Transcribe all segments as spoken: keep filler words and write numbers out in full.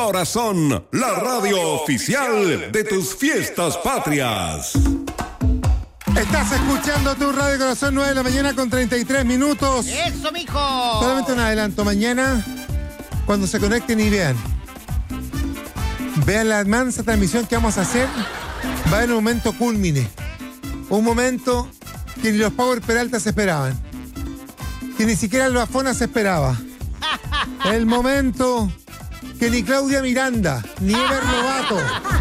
Ahora son la radio oficial de tus fiestas patrias. Estás escuchando tu Radio Corazón, nueve de la mañana con treinta y tres minutos. ¡Eso, mijo! Solamente un adelanto. Mañana, cuando se conecten y vean, vean la mansa transmisión que vamos a hacer, va a haber un momento culmine. Un momento que ni los Power Peralta se esperaban. Que ni siquiera el Bafona se esperaba. El momento que ni Claudia Miranda, ni Ever Lobato.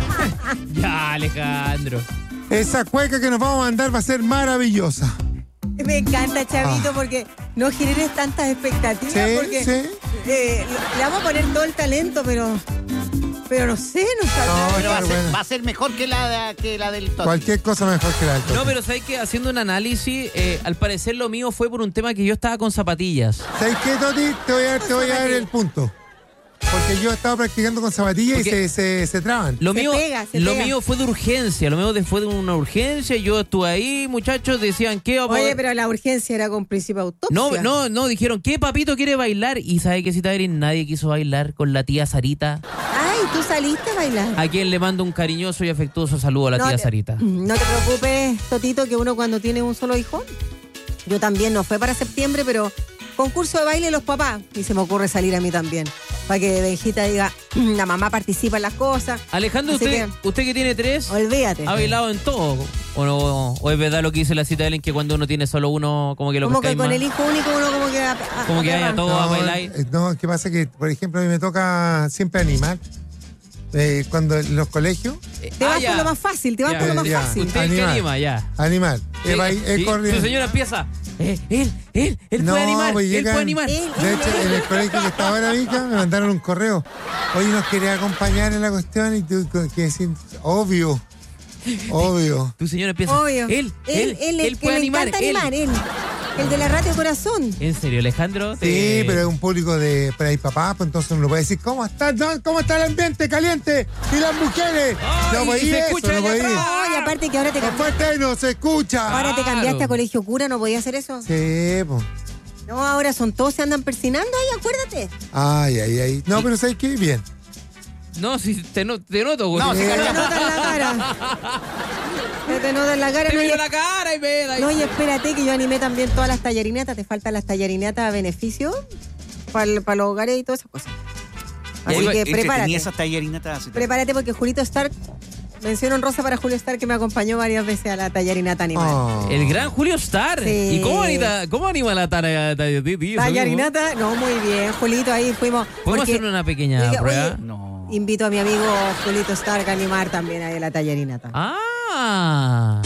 Ya, Alejandro. Esa cueca que nos vamos a mandar va a ser maravillosa. Me encanta, Chavito, Ah. porque no generes tantas expectativas. Sí, porque sí. eh, le vamos a poner todo el talento, pero pero no sé, no No, sabemos. Pero va a, Está ser, buena. va a ser mejor que la, que la del Toti. Cualquier cosa mejor que la del Toti. No, pero ¿sabes qué? Haciendo un análisis, eh, al parecer lo mío fue por un tema que yo estaba con zapatillas. ¿Sabes qué, Toti? Te voy a, te voy a dar el punto. Porque yo he estado practicando con zapatillas Porque y se, se, se traban. Lo Se mío, pega, se lo pega. mío fue de urgencia, lo mío de- fue de una urgencia. Yo estuve ahí, muchachos, decían ¿qué? Vamos a- Oye, pero la urgencia era con principio autopsia. No, no, no, dijeron ¿qué papito quiere bailar? Y sabe que si nadie quiso bailar con la tía Sarita, Ay, ¿tú saliste a bailar? a quien le mando un cariñoso y afectuoso saludo a la No tía te- Sarita. No te preocupes, Totito, que uno cuando tiene un solo hijo, yo también, no fue para septiembre, pero concurso de baile los papás. Y se me ocurre salir a mí también. Para que Benjita diga, la mamá participa en las cosas. Alejandro, Así usted, que- usted que tiene tres, Olvídate. ha bailado en todo. ¿O, no, o es verdad lo que dice la cita de Ellen, que cuando uno tiene solo uno, como que lo Como que pescáis con más? el hijo único uno como que... a- a- Como que agarra. haya todo a No, bailar. eh, no, ¿qué pasa? Que, por ejemplo, a mí me toca siempre animar. Eh, cuando en los colegios, Te vas Ah, ya. por lo más fácil, te vas Ya, por lo más ya. fácil. Usted es el que Animar. anima, ya. animar. Sí, Eh, ba- eh, sí, corriendo. su señora empieza. Eh, él, él, él No, puede animar, pues él llegan- puede animar. Él, De él, hecho, él. en el colegio que estaba ahora, Mica, me mandaron un correo. Oye, nos quería acompañar en la cuestión y tú que decir, obvio, obvio. Tu señora empieza. Obvio. Él, él, él, el que puede le animar. encanta él. animar, él. El de la radio corazón. ¿En serio, Alejandro? Sí, Te- pero es un público de para ir papá, pues entonces uno puede decir, ¿cómo está, no? ¿Cómo está el ambiente caliente? Y las mujeres. Ay, no puede y ir se eso, escucha no allá puede ir. atrás. No, y aparte que ahora te, No cambi- fue tenue, se escucha. ahora te cambiaste Claro. a colegio cura, ¿no podía hacer eso? Sí, pues. No, ahora son todos, se andan persinando ahí, acuérdate. Ay, ay, ay. No, pero ¿sabes qué? Bien. No, si te, no- te noto, güey. No, Se sí, te cachamos. nota en la cara. Se te nota en la cara. Te No, y, miro la cara y me da. no, y espérate que yo animé también todas las tallarinatas. Te faltan las tallarinatas a beneficio para los hogares y todas esas cosas. Así Oye, que Entretenía prepárate. esas tallarinatas. Prepárate porque Julito Stark, mención honrosa para Julio Stark, que me acompañó varias veces a la tallarinata animal. Oh. El gran Julio Star. Sí. ¿Y cómo anima, cómo anima la tarea? Tallarinata, no, muy bien, Julito, ahí fuimos. ¿Podemos porque- hacer una pequeña Oiga, prueba? oye, No. invito a mi amigo Julito Stark a animar también ahí a la tallarinata. Ah.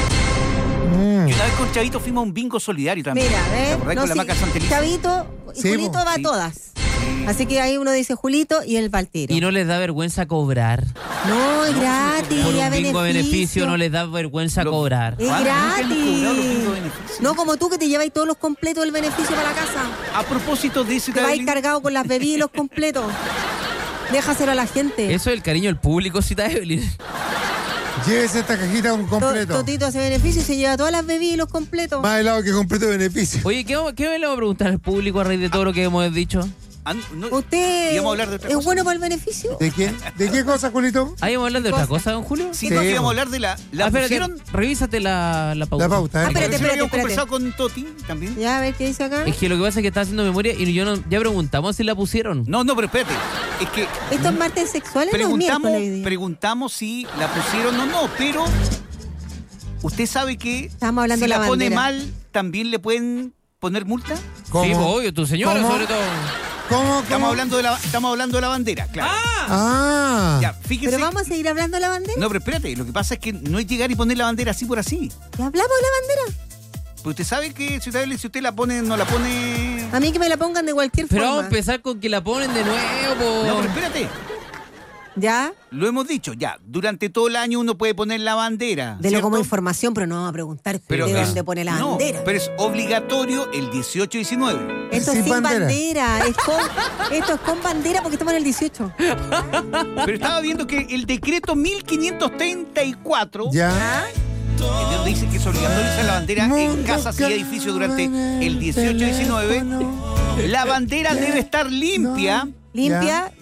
Mm. Y una vez con Chavito fuimos a un bingo solidario también. Mira, ¿Te ¿ves? acordás No, con la sí, marca Santelice? Chavito y Sí, Julito po. va a Sí. todas. Así que ahí uno dice Julito y él va al tiro. ¿Y no les da vergüenza cobrar? No, es No, gratis, Por a un bingo a beneficio no les da vergüenza Lo- cobrar. Es ¿Cuándo? Nunca hemos cobrado los bingos gratis. beneficios. No como tú que te lleváis todos los completos del beneficio para la casa. A propósito de ese Te vais tablín, cargado con las bebidas y los completos. Déjaselo a la gente. Eso es el cariño del público, cita Evelyn. Llévese esta cajita con To- completo. Totito hace beneficio y se lleva todas las bebidas y los completos. Más helado que completo de beneficio. Oye, ¿qué, vamos- qué me le vamos a preguntar al público a raíz de todo lo que hemos dicho? ah, no, ¿Usted íbamos a hablar de otra es cosa. bueno para el beneficio? ¿De qué? ¿De qué cosa, Julito? ¿Ahí vamos a hablar de otra cosa, don Julio? Sí, Sí, no, po. íbamos a hablar de la... ¿La Ah, espérate, pusieron? revísate la, la pauta. La pauta, Ah, ¿eh? espérate, Pero sí lo habíamos espérate. conversado con Toti también. Ya, a ver qué dice acá. Es que lo que pasa es que está haciendo memoria y yo no, ya preguntamos si la pusieron. No, no, pero espérate. Es que ¿Esto es martes sexuales o es preguntamos, miércoles hoy día? preguntamos si la pusieron o no, pero usted sabe que Estábamos hablando si de la la pone bandera. mal, ¿también le pueden poner multa? ¿Cómo? Sí, pues, obvio, tu señora ¿Cómo? sobre todo. ¿Cómo? ¿Cómo? Estamos hablando de la, estamos hablando de la bandera, claro. Ah. Ya, fíjese. ¿Pero vamos a seguir hablando de la bandera? No, pero espérate, lo que pasa es que no es llegar y poner la bandera así por así. ¿Ya hablamos de la bandera? Pues usted sabe que si usted, si usted la pone, no la pone... A mí que me la pongan de cualquier Pero forma. vamos a empezar con que la ponen de nuevo, po. No, pero espérate. ¿Ya? Lo hemos dicho, ya. Durante todo el año uno puede poner la bandera. Delo ¿cierto? como información, pero no vamos a preguntar Pero de es- dónde pone la no, bandera. pero es obligatorio el dieciocho y diecinueve. Esto es sin sin bandera. bandera. Es con, esto es con bandera porque estamos en el dieciocho. Pero estaba viendo que el decreto mil quinientos treinta y cuatro, Ya. en donde dice que es obligatorio usar la bandera en casas y edificios durante el dieciocho y diecinueve, la bandera debe estar limpia. Limpia,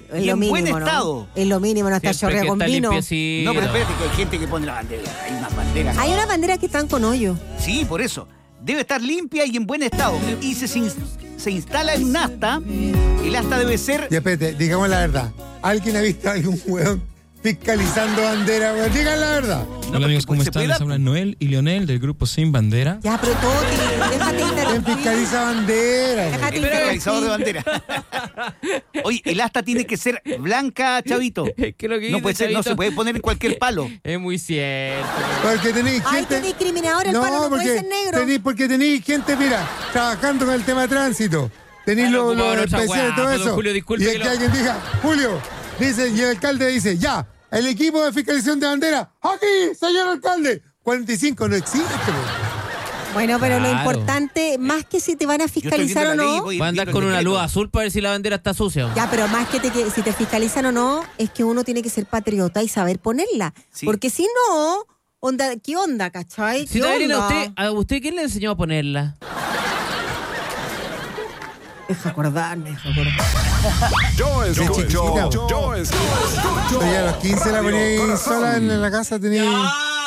Es y lo en mínimo, buen ¿no? estado. Es lo mínimo, no está Siempre chorrea que con está vino. limpiecito. No, pero espérate, que hay gente que pone la bandera. Hay unas banderas. Hay unas banderas que están con hoyo. Sí, por eso. Debe estar limpia y en buen estado. Y se, se, se instala en un asta. El asta debe ser... Y espérate, digamos la verdad. ¿Alguien ha visto a algún hueón fiscalizando bandera, weón? Digan la verdad. Hola amigos, ¿cómo se están? puede Les dar- hablan Noel y Leonel del grupo Sin Bandera. Ya, pero todo tiene... Déjate ¿Quién interrumpir. fiscaliza bandera? Déjate El fiscalizador de interrumpir. bandera. Oye, el asta tiene que ser blanca, Chavito. Es que lo que No dice puede ser, no Chavito se puede poner en cualquier palo. Es muy cierto. Porque tenéis Ay, gente... qué discriminador, el palo no puede ser negro. tenéis- porque tenéis gente, mira, trabajando con el tema de tránsito. Tenéis Claro, los como los ahora otra especiales y weá, todo pues, don eso. Julio, disculpe y es que que lo- alguien diga, Julio, dice, y el alcalde dice, ya, el equipo de fiscalización de bandera, aquí, señor alcalde. cuarenta y cinco no existe, pues. Bueno, pero lo Claro. importante, más que si te van a Yo estoy fiscalizar o viendo la ley, no... voy Va a andar viendo con el una decreto. luz azul para ver si la bandera está sucia. Ya, pero más que, te, que si te fiscalizan o no, es que uno tiene que ser patriota y saber ponerla. Sí. Porque si no, onda, ¿qué onda, cachai? Si ¿Qué Taberina, onda? usted, ¿a usted quién le enseñó a ponerla? Deja acordarme, deja acordarme. Yo escucho, chiquita. yo escucho. Yo ya a los quince la ponía ahí sola en la casa, tenía...